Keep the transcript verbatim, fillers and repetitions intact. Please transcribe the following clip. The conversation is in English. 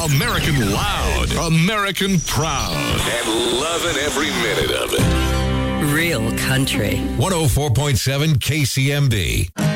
American loud, American proud, and loving every minute of it. Real country. one oh four point seven K C M D.